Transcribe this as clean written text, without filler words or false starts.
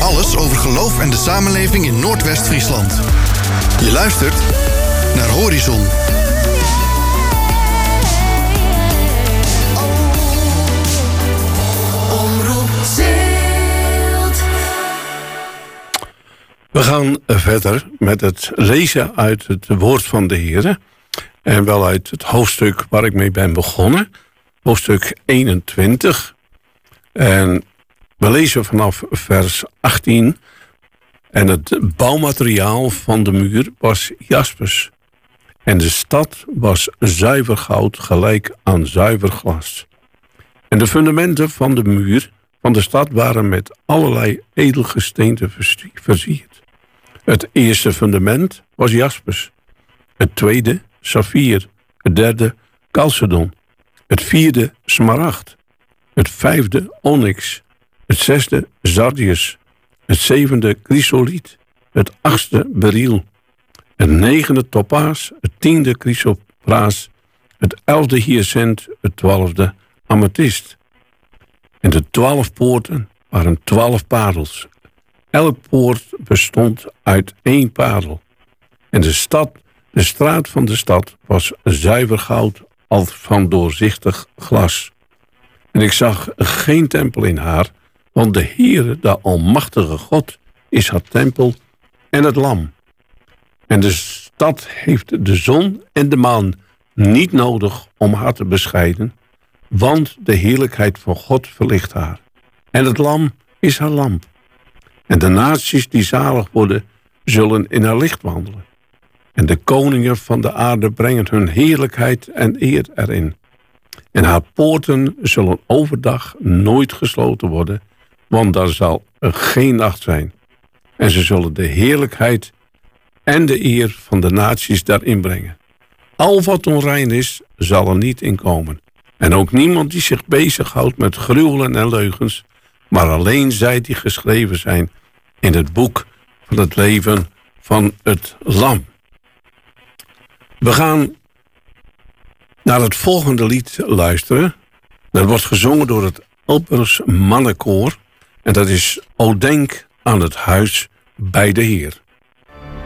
alles over geloof en de samenleving in Noordwest-Friesland. Je luistert naar Horizon. We gaan verder met het lezen uit het woord van de Heer. En wel uit het hoofdstuk waar ik mee ben begonnen. Hoofdstuk 21. En we lezen vanaf vers 18. En het bouwmateriaal van de muur was jaspis. En de stad was zuiver goud, gelijk aan zuiver glas. En de fundamenten van de muur van de stad waren met allerlei edelgesteenten versierd. Het eerste fundament was jaspis. Het tweede saffier. Het derde chalcedon. Het vierde smaragd. Het vijfde onyx. Het zesde sardius. Het zevende chrysoliet. Het achtste beryl. Het negende topaas. Het tiende chrysopraas. Het 11e hyacint. Het 12e amethyst. En de 12 poorten waren 12 parels. Elk poort bestond uit 1 parel. En de straat van de stad was zuiver goud als van doorzichtig glas. En ik zag geen tempel in haar, want de Heere, de Almachtige God, is haar tempel en het lam. En de stad heeft de zon en de maan niet nodig om haar te bescheiden, want de heerlijkheid van God verlicht haar. En het lam is haar lamp. En de naties die zalig worden, zullen in haar licht wandelen. En de koningen van de aarde brengen hun heerlijkheid en eer erin. En haar poorten zullen overdag nooit gesloten worden, want daar zal er geen nacht zijn. En ze zullen de heerlijkheid en de eer van de naties daarin brengen. Al wat onrein is, zal er niet in komen. En ook niemand die zich bezighoudt met gruwelen en leugens, maar alleen zij die geschreven zijn in het boek van het leven van het lam. We gaan naar het volgende lied luisteren. Dat wordt gezongen door het Alpers Mannenkoor. En dat is O denk aan het huis bij de Heer.